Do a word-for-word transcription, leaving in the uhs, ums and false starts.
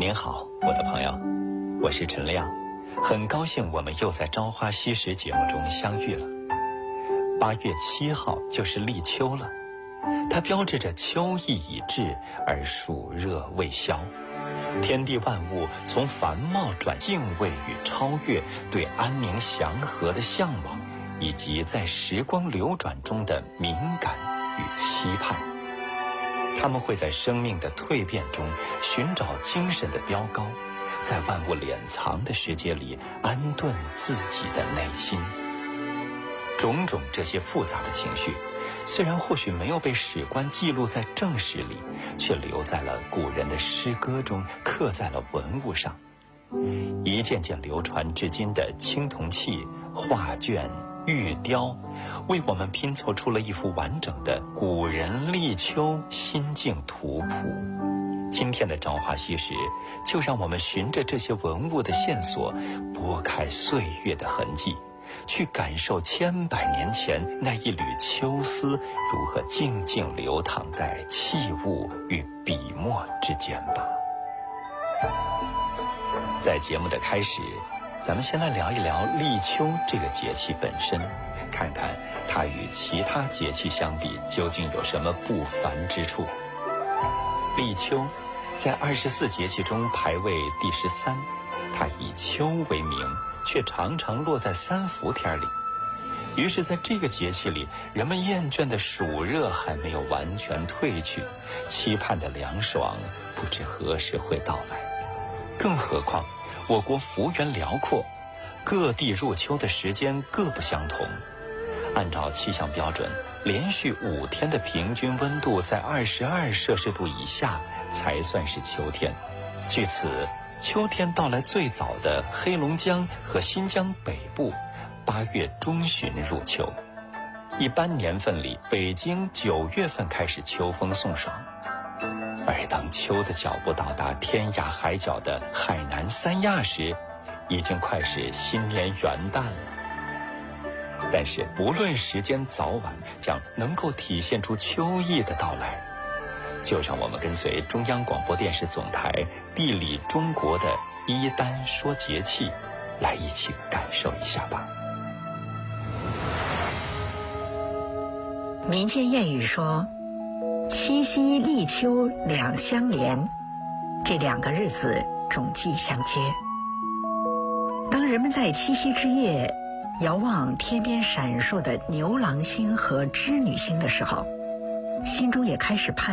您好，我的朋友，我是陈亮，很高兴我们又在《朝花夕拾》节目中相遇了。八月七号就是立秋了，它标志着秋意已至，而暑热未消。天地万物从繁茂转敬畏与超越，对安宁祥和的向往，以及在时光流转中的敏感与期盼。他们会在生命的蜕变中寻找精神的标高，在万物敛藏的世界里安顿自己的内心。种种这些复杂的情绪，虽然或许没有被史官记录在正史里，却留在了古人的诗歌中，刻在了文物上。一件件流传至今的青铜器、画卷、玉雕，为我们拼凑出了一幅完整的古人立秋心境图谱。今天的朝花夕拾，就让我们循着这些文物的线索，拨开岁月的痕迹，去感受千百年前那一缕秋丝如何静静流淌在器物与笔墨之间吧。在节目的开始，咱们先来聊一聊立秋这个节气本身，看看它与其他节气相比究竟有什么不凡之处。立秋在二十四节气中排位第十三，它以秋为名，却常常落在三伏天里。于是在这个节气里，人们厌倦的暑热还没有完全退去，期盼的凉爽不知何时会到来。更何况我国幅员辽阔，各地入秋的时间各不相同。按照气象标准，连续五天的平均温度在二十二摄氏度以下才算是秋天。据此，秋天到来最早的黑龙江和新疆北部，八月中旬入秋。一般年份里，北京九月份开始秋风送爽。而当秋的脚步到达天涯海角的海南三亚时，已经快是新年元旦了。但是不论时间早晚，这样能够体现出秋意的到来，就让我们跟随中央广播电视总台地理中国的一单说节气，来一起感受一下吧。 民间谚语说，七夕立秋两相连，这两个日子种季相接。当人们在七夕之夜遥望天边闪烁的牛郎星和织女星的时候，心中也开始盼